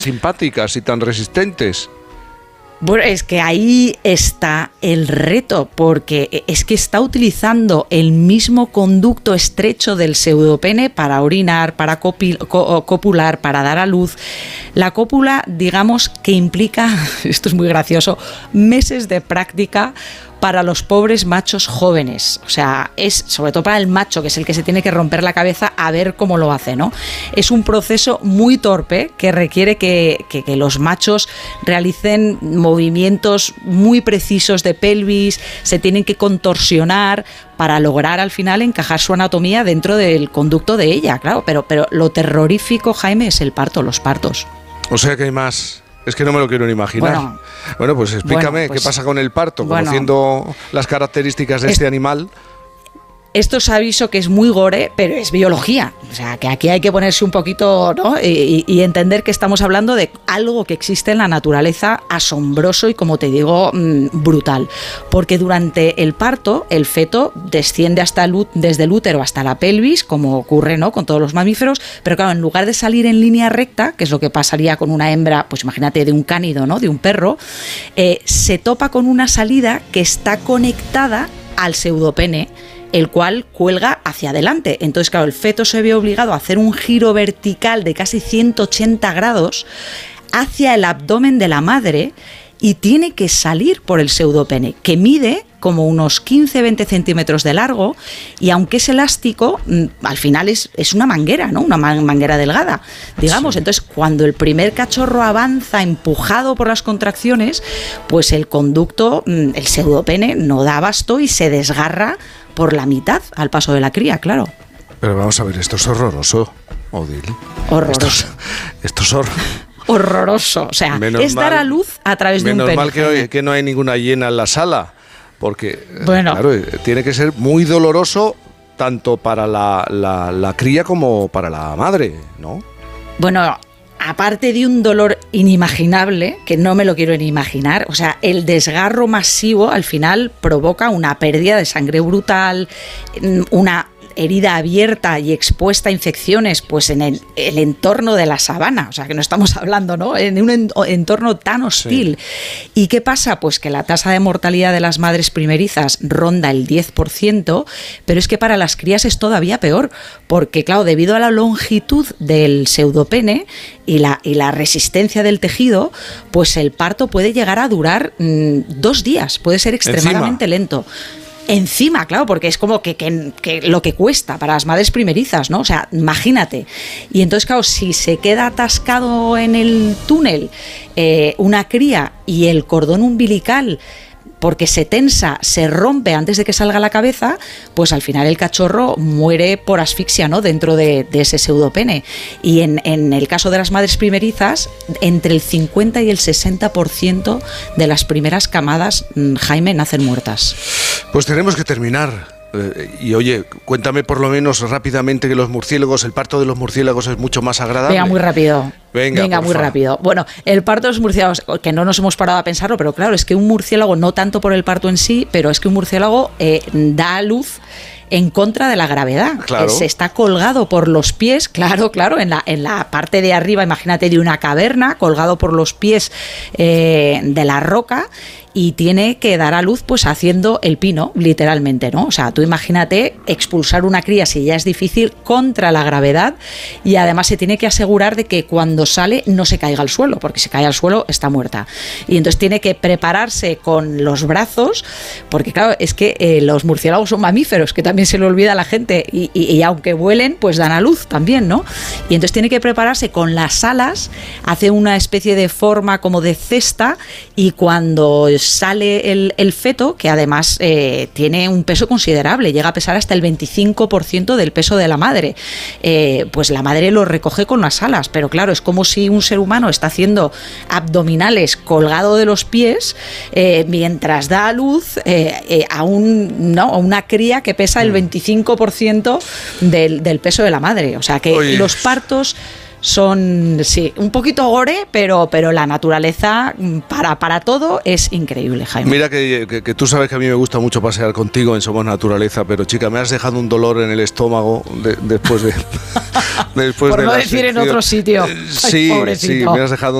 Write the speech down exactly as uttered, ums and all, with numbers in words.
simpáticas y tan resistentes. Bueno, es que ahí está el reto, porque es que está utilizando el mismo conducto estrecho del pseudopene para orinar, para copil, co, copular, para dar a luz. La cópula, digamos que implica, esto es muy gracioso, meses de práctica para los pobres machos jóvenes. O sea, es sobre todo para el macho, que es el que se tiene que romper la cabeza a ver cómo lo hace, ¿no? Es un proceso muy torpe que requiere que, que, que los machos realicen movimientos muy precisos de pelvis, se tienen que contorsionar para lograr al final encajar su anatomía dentro del conducto de ella, claro. Pero, pero lo terrorífico, Jaime, es el parto, los partos. O sea que hay más. Es que no me lo quiero ni imaginar. Bueno, bueno pues explícame bueno, pues, qué pasa con el parto, bueno, conociendo las características de es, este animal. Esto os aviso que es muy gore, pero es biología. O sea, que aquí hay que ponerse un poquito, ¿no? Y, y entender que estamos hablando de algo que existe en la naturaleza, asombroso y, como te digo, mmm, brutal. Porque durante el parto, el feto desciende hasta el, desde el útero hasta la pelvis, como ocurre, ¿no?, con todos los mamíferos, pero claro, en lugar de salir en línea recta, que es lo que pasaría con una hembra, pues imagínate, de un cánido, ¿no?, de un perro, eh, se topa con una salida que está conectada al pseudopene, el cual cuelga hacia adelante. Entonces, claro, el feto se ve obligado a hacer un giro vertical de casi ciento ochenta grados hacia el abdomen de la madre y tiene que salir por el pseudopene, que mide como unos quince a veinte centímetros de largo, y aunque es elástico, al final es, es una manguera, ¿no? Una manguera delgada, digamos. Sí. Entonces, cuando el primer cachorro avanza empujado por las contracciones, pues el conducto, el pseudopene, no da abasto y se desgarra por la mitad al paso de la cría, claro. Pero vamos a ver, esto es horroroso, Odil. Horroroso. Esto es, esto es horroroso. Horroroso, o sea, menos es dar mal, a luz a través de un pene. Menos mal que, hoy, que no hay ninguna hiena en la sala, porque bueno, claro, tiene que ser muy doloroso tanto para la, la, la cría como para la madre, ¿no? Bueno, aparte de un dolor inimaginable, que no me lo quiero ni imaginar, o sea, el desgarro masivo al final provoca una pérdida de sangre brutal, una herida abierta y expuesta a infecciones, pues en el, el entorno de la sabana, o sea, que no estamos hablando, ¿no?, en un en, entorno tan hostil. Sí. ¿Y qué pasa? Pues que la tasa de mortalidad de las madres primerizas ronda el diez por ciento, pero es que para las crías es todavía peor, porque claro, debido a la longitud del pseudopene y la, y la resistencia del tejido, pues el parto puede llegar a durar mmm, dos días, puede ser extremadamente Encima. lento. Encima, claro, porque es como que, que, que lo que cuesta para las madres primerizas, ¿no? O sea, imagínate. Y entonces, claro, si se queda atascado en el túnel eh, una cría y el cordón umbilical, porque se tensa, se rompe antes de que salga la cabeza, pues al final el cachorro muere por asfixia, ¿no?, dentro de, de ese pseudopene. Y en, en el caso de las madres primerizas, entre el cincuenta y el sesenta por ciento de las primeras camadas, Jaime, nacen muertas. Pues tenemos que terminar. Eh, y oye, cuéntame por lo menos rápidamente que los murciélagos, el parto de los murciélagos es mucho más agradable. Venga, muy rápido. Venga, Venga muy rápido. Bueno, el parto de los murciélagos, que no nos hemos parado a pensarlo, pero claro, es que un murciélago, no tanto por el parto en sí, pero es que un murciélago eh, da a luz en contra de la gravedad. Claro. Se está colgado por los pies, claro, claro, en la, en la parte de arriba, imagínate, de una caverna, colgado por los pies eh, de la roca, y tiene que dar a luz pues haciendo el pino, literalmente, ¿no? O sea, tú imagínate expulsar una cría, si ya es difícil, contra la gravedad, y además se tiene que asegurar de que cuando sale no se caiga al suelo, porque si cae al suelo está muerta. Y entonces tiene que prepararse con los brazos, porque claro, es que eh, los murciélagos son mamíferos, que también se le olvida a la gente, y, y, y aunque vuelen, pues dan a luz también, ¿no? Y entonces tiene que prepararse con las alas, hace una especie de forma como de cesta, y cuando sale el, el feto, que además eh, tiene un peso considerable, llega a pesar hasta el veinticinco por ciento del peso de la madre, eh, pues la madre lo recoge con las alas, pero claro, es como si un ser humano está haciendo abdominales colgado de los pies eh, mientras da a luz eh, eh, a, un, ¿no? a una cría que pesa el veinticinco por ciento del, del peso de la madre. O sea que Oye. los partos son, sí, un poquito gore, pero, pero la naturaleza para, para todo es increíble, Jaime. Mira que, que, que tú sabes que a mí me gusta mucho pasear contigo en Somos Naturaleza, pero chica, me has dejado un dolor en el estómago de, después de... después Por de no la decir sección. En otro sitio. Sí, Ay, sí, me has dejado